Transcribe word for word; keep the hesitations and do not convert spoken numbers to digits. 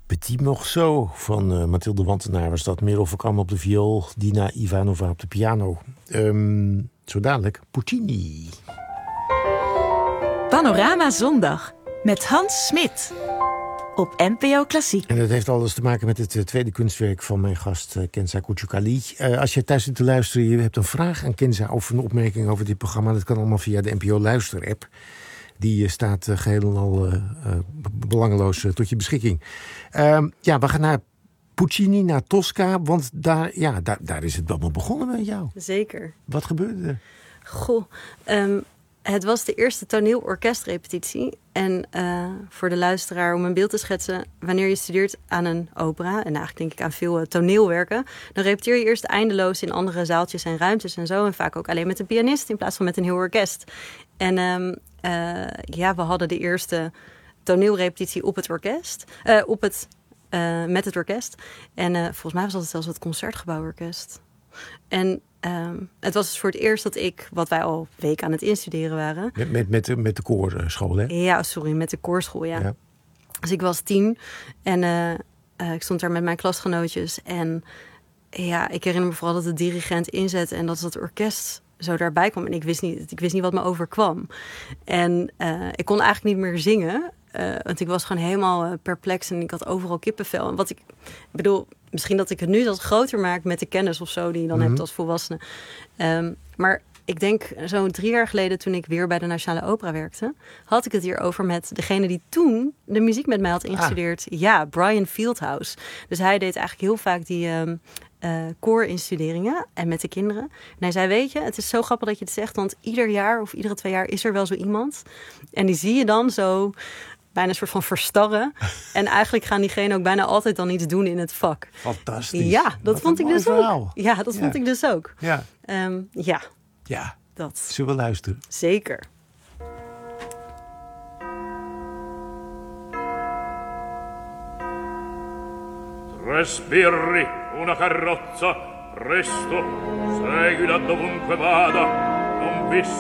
Petit Morceau van uh, Mathilde Wantenaar was dat. Merel van Kam op de viool, Dina Ivanova op de piano. Um, zo dadelijk Puccini. Panorama Zondag met Hans Smit op N P O Klassiek. En dat heeft alles te maken met het uh, tweede kunstwerk van mijn gast uh, Kenza Kuchukali. Uh, als je thuis zit te luisteren, je hebt een vraag aan Kenza of een opmerking over dit programma. Dat kan allemaal via de N P O Luister-app. Die uh, staat uh, geheel en al uh, uh, belangeloos uh, tot je beschikking. Uh, ja, we gaan naar Puccini, naar Tosca. Want daar, ja, daar, daar is het allemaal begonnen met jou. Zeker. Wat gebeurde er? Goh, um, het was de eerste toneelorkestrepetitie. En uh, voor de luisteraar, om een beeld te schetsen, wanneer je studeert aan een opera, en eigenlijk denk ik aan veel uh, toneelwerken, dan repeteer je eerst eindeloos in andere zaaltjes en ruimtes en zo. En vaak ook alleen met een pianist in plaats van met een heel orkest. En um, uh, ja, we hadden de eerste toneelrepetitie op het orkest, uh, op het, uh, met het orkest. En uh, volgens mij was dat zelfs het Concertgebouworkest. En um, het was dus voor het eerst dat ik, wat wij al weken aan het instuderen waren. Met, met, met, de, met de koorschool, hè? Ja, sorry, met de koorschool, ja. ja. Dus ik was tien en uh, uh, ik stond daar met mijn klasgenootjes. En ja, ik herinner me vooral dat de dirigent inzette en dat het orkest zo daarbij kwam. En ik wist niet, ik wist niet wat me overkwam. En uh, ik kon eigenlijk niet meer zingen. Uh, want ik was gewoon helemaal uh, perplex en ik had overal kippenvel. En wat ik, ik bedoel, misschien dat ik het nu wat groter maak met de kennis of zo die je dan mm-hmm. hebt als volwassene. Um, maar ik denk zo'n drie jaar geleden, toen ik weer bij de Nationale Opera werkte, had ik het hierover met degene die toen de muziek met mij had ingestudeerd. Ah. Ja, Brian Fieldhouse. Dus hij deed eigenlijk heel vaak die um, uh, koorinstuderingen en met de kinderen. En hij zei, weet je, het is zo grappig dat je het zegt, want ieder jaar of iedere twee jaar is er wel zo iemand. En die zie je dan zo bijna een soort van verstarren. En eigenlijk gaan diegenen ook bijna altijd dan iets doen in het vak. Fantastisch. Ja, dat Wat vond ik dus verhaal. ook. Ja, dat ja. vond ik dus ook. Ja. Um, ja. Ja. Dat. Zullen we luisteren? Zeker. Tre sbirri, una carrozza, presto, seguila dovunque vada, non vi